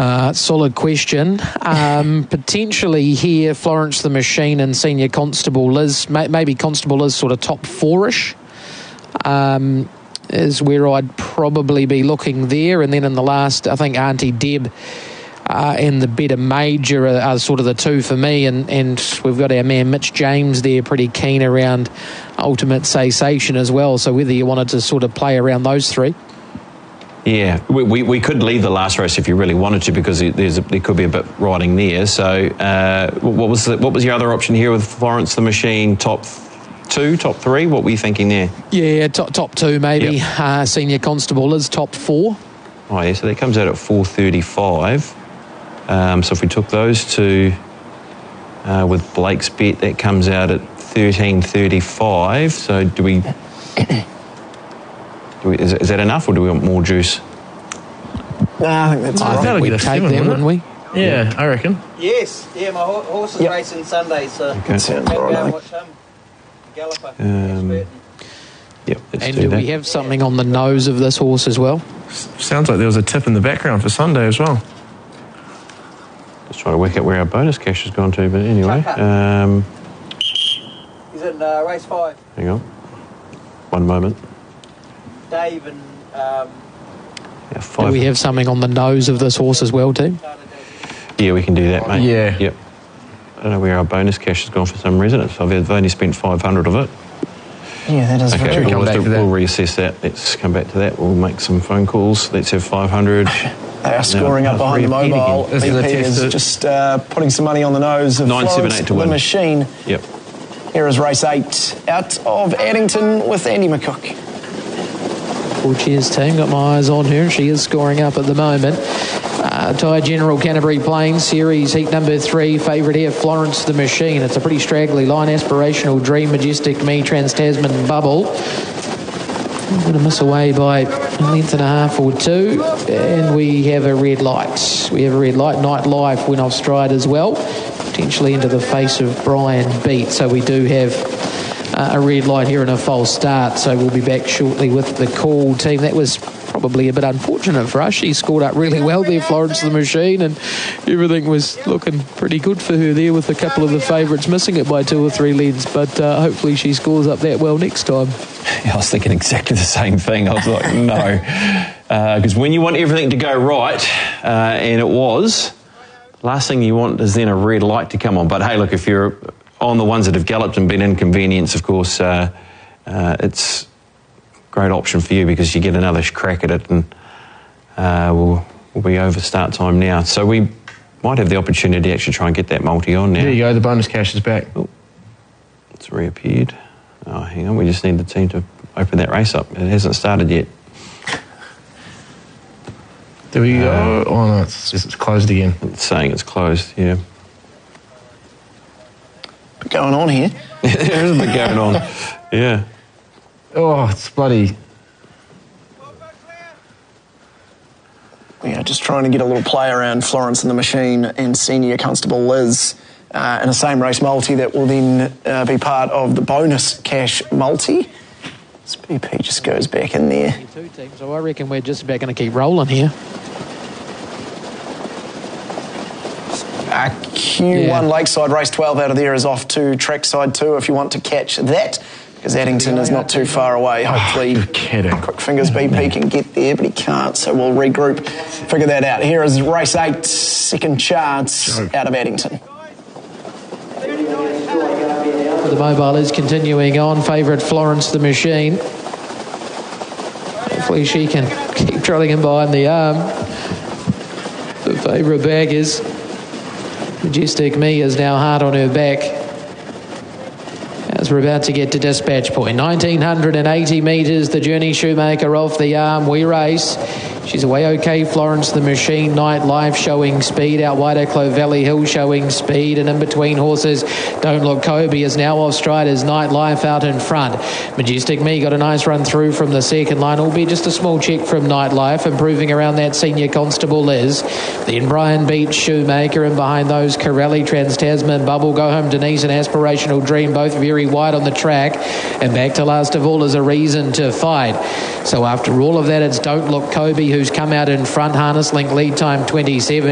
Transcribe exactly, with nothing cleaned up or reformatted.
Uh, solid question. Um, potentially here, Florence the Machine and Senior Constable Liz, may, maybe Constable Liz sort of top four-ish, um, is where I'd probably be looking there. And then in the last, I think Auntie Deb uh, and the Better Major are, are sort of the two for me. And, and we've got our man Mitch James there pretty keen around Ultimate Sensation as well. So whether you wanted to sort of play around those three. Yeah, we, we we could leave the last race if you really wanted to, because there's a, there could be a bit riding there. So uh, what was the, what was your other option here with Florence the Machine? Top two, top three? What were you thinking there? Yeah, top top two maybe. Yep. Uh, Senior Constable is top four. Oh yeah, so that comes out at four thirty-five. Um, so if we took those two uh, with Blake's bet, that comes out at thirteen thirty-five. So do we? Is, is that enough, or do we want more juice? No, I think that's I right. think we'd take seven, that, wouldn't we? Yeah, yeah, I reckon. Yes, yeah, my ho- horse is Yep. racing Sunday, so Okay. Sounds go right, I and think. watch him. Galloper, Um, expert. Yep, let's And do do that. we have something on the nose of this horse as well? Sounds like there was a tip in the background for Sunday as well. Just trying to work out where our bonus cash has gone to, but anyway. Um, He's in uh, race five. hang on. One moment. Dave and um, Yeah, Do five. we have something on the nose of this horse as well, too? Yeah, we can do that, mate. Yeah. Yep. I don't know where our bonus cash has gone for some reason. It's, I've only spent five hundred of it. Yeah, that is Okay, very we'll, come back have to- to that. we'll reassess that. Let's come back to that. We'll make some phone calls. Let's have five hundred. They are scoring up No, behind the repeat again. mobile. This B is a P test is that- just uh, putting some money on the nose of Nine, seven, Florence eight to the win. Machine. Yep. Here is race eight out of Addington with Andy McCook. Well, cheers, team. Got my eyes on her. She is scoring up at the moment. Uh, Thai General Canterbury Plains Series, heat number three. Favourite here, Florence the Machine. It's a pretty straggly line. Aspirational Dream, Majestic Me, Trans-Tasman Bubble. I'm going to miss away by a length and a half or two. And we have a red light. We have a red light. Night Life went off stride as well. Potentially into the face of Brian Beat. So we do have uh, a red light here and a false start. So we'll be back shortly with the call team. That was probably a bit unfortunate for us. She scored up really well there, Florence the Machine, and everything was looking pretty good for her there with a couple of the favourites missing it by two or three leads, but uh, hopefully she scores up that well next time. Yeah, I was thinking exactly the same thing. I was like, no. Because uh, when you want everything to go right, uh, and it was, last thing you want is then a red light to come on. But hey, look, if you're on the ones that have galloped and been inconvenienced, of course, uh, uh, it's great option for you because you get another crack at it, and uh, we'll, we'll be over start time now. So we might have the opportunity to actually try and get that multi on now. There you go, the bonus cash is back. Oh, it's reappeared. Oh, hang on, we just need the team to open that race up. It hasn't started yet. There we go. Oh no, it's, it's closed again. It's saying it's closed, yeah. What's going on here? There is a bit going on. Yeah. Oh, it's bloody. We are just trying to get a little play around Florence and the Machine and Senior Constable Liz uh, in a same race multi that will then uh, be part of the bonus cash multi. This B P just goes back in there. Two teams, so I reckon we're just about going to keep rolling here. Uh, Q one Yeah. Lakeside race twelve out of there is off to trackside two if you want to catch that, because Addington is not too far away. Hopefully, You're kidding. Quick Fingers B P can get there, but he can't, so we'll regroup, figure that out. Here is race eight, second chance out of Addington. The mobile is continuing on. Favourite Florence the Machine. Hopefully she can keep trotting him behind the arm. The favourite bag is Majestic Me is now hard on her back as we're about to get to dispatch point. nineteen eighty metres, the Journey Shoemaker off the arm. We race. She's away okay. Florence the Machine, Night Life showing speed. Out wider, Clovelly Hill showing speed. And in between horses, Don't Look Kobe is now off stride as Night Life out in front. Majestic Me got a nice run through from the second line, albeit just a small check from Night Life, improving around that Senior Constable Liz. Then Brian Beat, Shoemaker, and behind those Corelli, Trans-Tasman, Bubble, Go Home Denise and Aspirational Dream, both very wide on the track. And back to last of all is A Reason to Fight. So after all of that, it's Don't Look Kobe who's come out in front. Harness Link lead time twenty-seven.